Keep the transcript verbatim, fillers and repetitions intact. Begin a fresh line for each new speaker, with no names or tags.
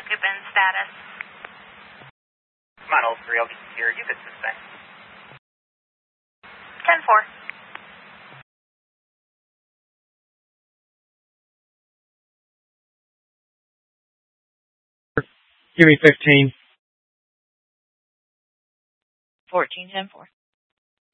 occupant status.
Come on, old three, I'll be here. You could suspend.
ten four.
Give me fifteen.
fourteen ten four.